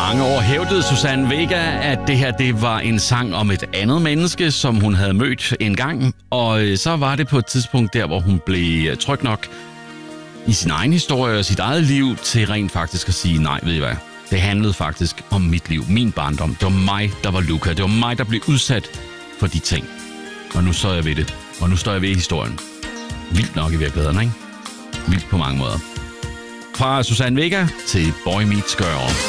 mange år hævdede Suzanne Vega, at det her det var en sang om et andet menneske, som hun havde mødt en gang. Og så var det på et tidspunkt der, hvor hun blev tryg nok i sin egen historie og sit eget liv til rent faktisk at sige, nej, ved I hvad? Det handlede faktisk om mit liv, min barndom. Det var mig, der var Luca. Det var mig, der blev udsat for de ting. Og nu står jeg ved det. Og nu står jeg ved historien. Vildt nok i virkeligheden, ikke? Vildt på mange måder. Fra Suzanne Vega til Boy Meets Girl.